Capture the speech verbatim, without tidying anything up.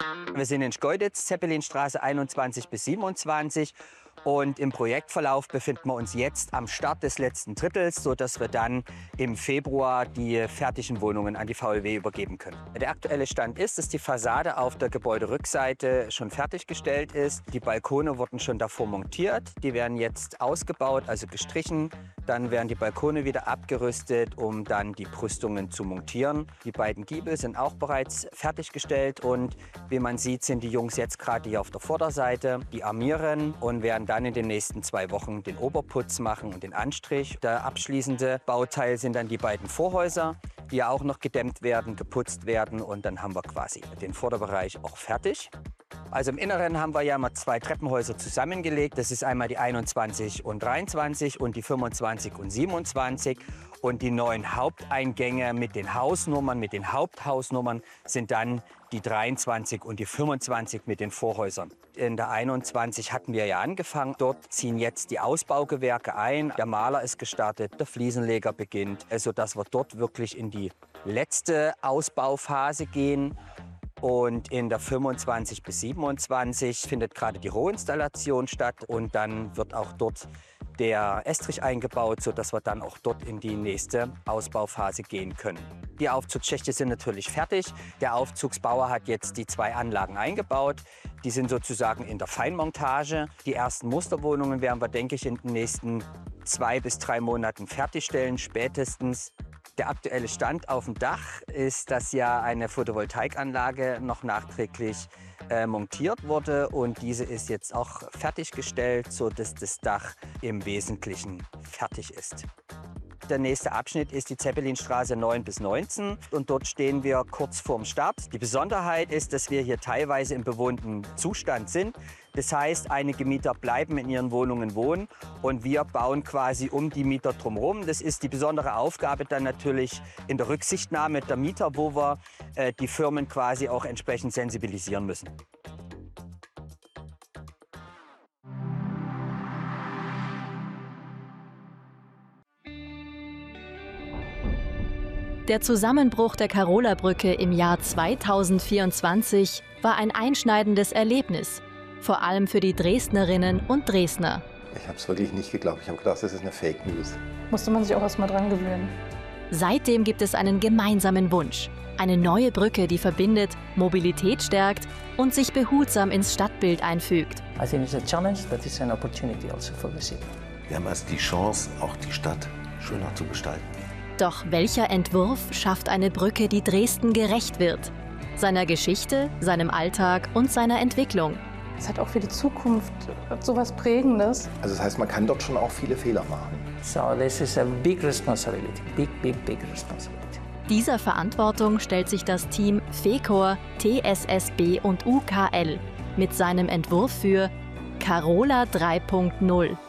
Wir sind in Schkeuditz, Zeppelinstraße einundzwanzig bis siebenundzwanzig. Und im Projektverlauf befinden wir uns jetzt am Start des letzten Drittels, sodass wir dann im Februar die fertigen Wohnungen an die V L W übergeben können. Der aktuelle Stand ist, dass die Fassade auf der Gebäuderückseite schon fertiggestellt ist. Die Balkone wurden schon davor montiert. Die werden jetzt ausgebaut, also gestrichen. Dann werden die Balkone wieder abgerüstet, um dann die Brüstungen zu montieren. Die beiden Giebel sind auch bereits fertiggestellt. Und wie man sieht, sind die Jungs jetzt gerade hier auf der Vorderseite. Die armieren und werden dann in den nächsten zwei Wochen den Oberputz machen und den Anstrich. Der abschließende Bauteil sind dann die beiden Vorhäuser, die ja auch noch gedämmt werden, geputzt werden. Und dann haben wir quasi den Vorderbereich auch fertig. Also im Inneren haben wir ja mal zwei Treppenhäuser zusammengelegt. Das ist einmal die einundzwanzig und dreiundzwanzig und die fünfundzwanzig und siebenundzwanzig. Und die neuen Haupteingänge mit den Hausnummern, mit den Haupthausnummern sind dann die dreiundzwanzig und die fünfundzwanzig mit den Vorhäusern. In der einundzwanzig hatten wir ja angefangen. Dort ziehen jetzt die Ausbaugewerke ein. Der Maler ist gestartet, der Fliesenleger beginnt, sodass wir dort wirklich in die letzte Ausbauphase gehen. Und in der fünfundzwanzig bis siebenundzwanzig findet gerade die Rohinstallation statt. Und dann wird auch dort der Estrich eingebaut, sodass wir dann auch dort in die nächste Ausbauphase gehen können. Die Aufzugsschächte sind natürlich fertig. Der Aufzugsbauer hat jetzt die zwei Anlagen eingebaut. Die sind sozusagen in der Feinmontage. Die ersten Musterwohnungen werden wir, denke ich, in den nächsten zwei bis drei Monaten fertigstellen, spätestens. Der aktuelle Stand auf dem Dach ist, dass ja eine Photovoltaikanlage noch nachträglich äh, montiert wurde. Und diese ist jetzt auch fertiggestellt, sodass das Dach im Wesentlichen fertig ist. Der nächste Abschnitt ist die Zeppelinstraße neun bis neunzehn und dort stehen wir kurz vorm Start. Die Besonderheit ist, dass wir hier teilweise im bewohnten Zustand sind. Das heißt, einige Mieter bleiben in ihren Wohnungen wohnen und wir bauen quasi um die Mieter drumherum. Das ist die besondere Aufgabe dann natürlich in der Rücksichtnahme der Mieter, wo wir äh, die Firmen quasi auch entsprechend sensibilisieren müssen. Der Zusammenbruch der Karola-Brücke im Jahr zweitausendvierundzwanzig war ein einschneidendes Erlebnis, vor allem für die Dresdnerinnen und Dresdner. Ich habe es wirklich nicht geglaubt. Ich habe gedacht, das ist eine Fake News. Musste man sich auch erst mal dran gewöhnen. Seitdem gibt es einen gemeinsamen Wunsch. Eine neue Brücke, die verbindet, Mobilität stärkt und sich behutsam ins Stadtbild einfügt. I think it's a challenge, but it's an opportunity also for the city. Wir haben also die Chance, auch die Stadt schöner zu gestalten. Doch welcher Entwurf schafft eine Brücke, die Dresden gerecht wird? Seiner Geschichte, seinem Alltag und seiner Entwicklung. Es hat auch für die Zukunft so was Prägendes. Also das heißt, man kann dort schon auch viele Fehler machen. So this is a big responsibility, big, big, big responsibility. Dieser Verantwortung stellt sich das Team Fecor, T S S B und U K L mit seinem Entwurf für Karola drei punkt null.